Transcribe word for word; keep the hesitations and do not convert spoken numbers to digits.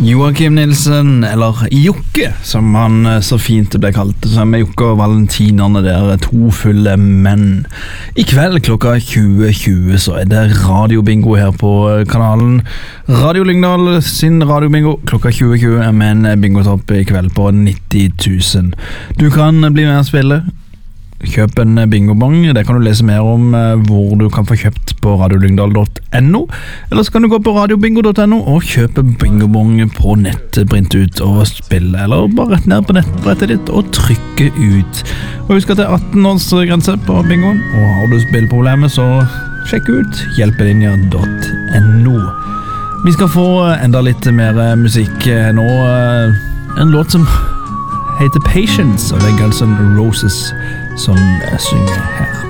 Joakim Nilsen, eller Jokke, som han så fint ble kalt, som er Jokke og Valentinerne der, to fulle menn. I kveld klokka tjue tjue så er det radiobingo her på kanalen. Radio Lyngdal sin radiobingo klokka tjue tjue med en bingotopp i kveld på nitti tusen. Du kan bli med og spille. Kjøp en bingobong, det kan du lese mer om hvor du kan få kjøpt på radiolyngdal punktum no, eller så kan du gå på radiobingo punktum no og kjøpe bingobong på nett, printe ut og spille, eller bare rett ned på nettbrettet ditt og trykke ut. Og husk at det er atten års grense på bingoen, og har du spillproblemer så sjekk ut hjelpelinja punktum no. Vi skal få enda litt mer musikk nå, en låt som heter Patience, og det er Guns N' Roses som synger her.